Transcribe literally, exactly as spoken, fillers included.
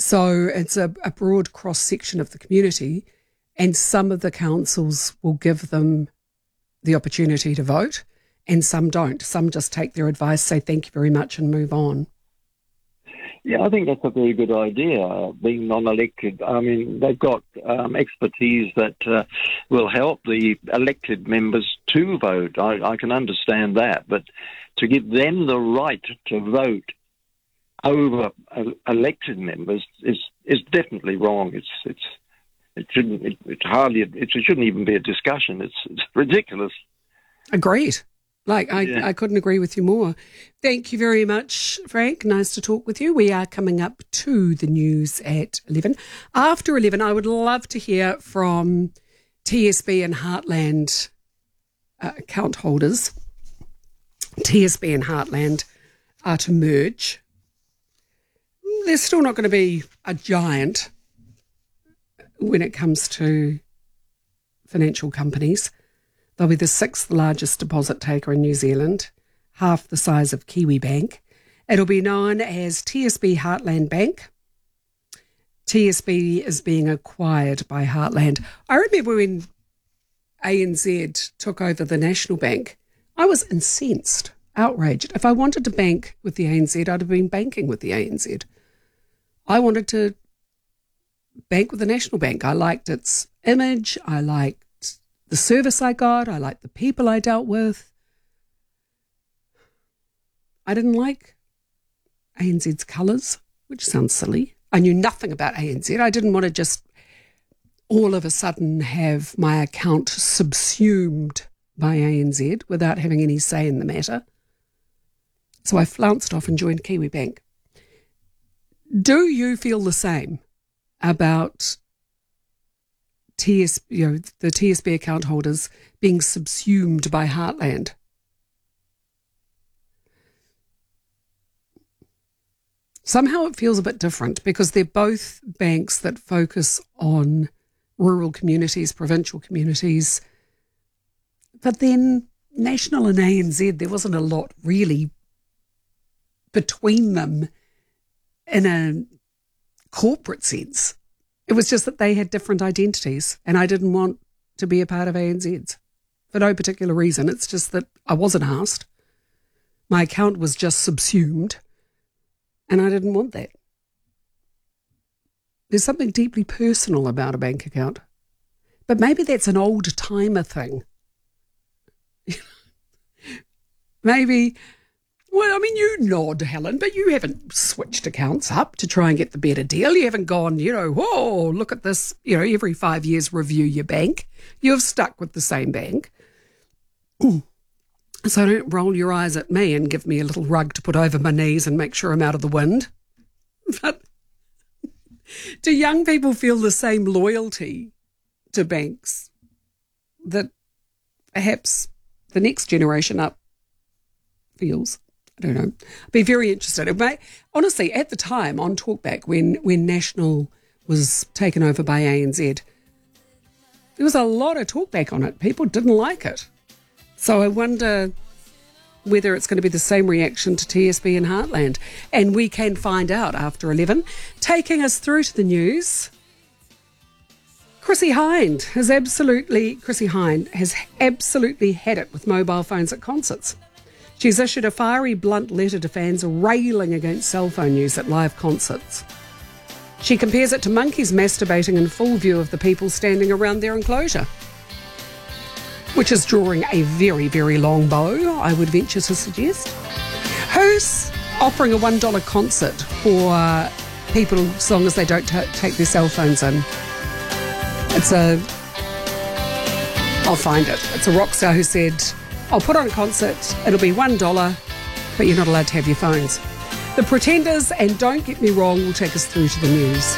So it's a, a broad cross-section of the community, and some of the councils will give them the opportunity to vote and some don't. Some just take their advice, say thank you very much and move on. Yeah, I think that's a very good idea, being non-elected. I mean, they've got um, expertise that uh, will help the elected members to vote. I, I can understand that, but to give them the right to vote over uh, elected members is is definitely wrong. It's it's it shouldn't it, it hardly it, it shouldn't even be a discussion. It's it's ridiculous. Agreed. Like, I, yeah. I couldn't agree with you more. Thank you very much, Frank. Nice to talk with you. We are coming up to the news at eleven. After eleven, I would love to hear from T S B and Heartland uh, account holders. T S B and Heartland are to merge. There's still not going to be a giant when it comes to financial companies. They'll be the sixth largest deposit taker in New Zealand, half the size of Kiwibank. It'll be known as T S B Heartland Bank. T S B is being acquired by Heartland. I remember when A N Z took over the National Bank, I was incensed, outraged. If I wanted to bank with the A N Z, I'd have been banking with the A N Z. I wanted to bank with the National Bank. I liked its image. I liked the service I got. I liked the people I dealt with. I didn't like A N Z's colours, which sounds silly. I knew nothing about A N Z. I didn't want to just all of a sudden have my account subsumed by A N Z without having any say in the matter. So I flounced off and joined Kiwibank. Do you feel the same about T S, you know, the T S B account holders being subsumed by Heartland? Somehow it feels a bit different because they're both banks that focus on rural communities, provincial communities. But then National and A N Z, there wasn't a lot really between them in a corporate sense. It was just that they had different identities and I didn't want to be a part of A N Z's for no particular reason. It's just that I wasn't asked. My account was just subsumed and I didn't want that. There's something deeply personal about a bank account. But maybe that's an old-timer thing. Maybe... Well, I mean, you nod, Helen, but you haven't switched accounts up to try and get the better deal. You haven't gone, you know, whoa, look at this, you know, every five years review your bank. You've stuck with the same bank. So don't roll your eyes at me and give me a little rug to put over my knees and make sure I'm out of the wind. But do young people feel the same loyalty to banks that perhaps the next generation up feels? I don't know. I'd be very interested. It may, honestly, at the time on Talkback, when, when National was taken over by A N Z, there was a lot of talkback on it. People didn't like it. So I wonder whether it's going to be the same reaction to T S B and Heartland. And we can find out after eleven. Taking us through to the news, Chrissy Hind has absolutely, Chrissy Hind has absolutely had it with mobile phones at concerts. She's issued a fiery, blunt letter to fans railing against cell phone use at live concerts. She compares it to monkeys masturbating in full view of the people standing around their enclosure, which is drawing a very, very long bow, I would venture to suggest. Who's offering a one dollar concert for people as long as they don't t- take their cell phones in? It's a... I'll find it. It's a rock star who said, I'll put on a concert, it'll be one dollar, but you're not allowed to have your phones. The Pretenders, and don't get me wrong, will take us through to the news.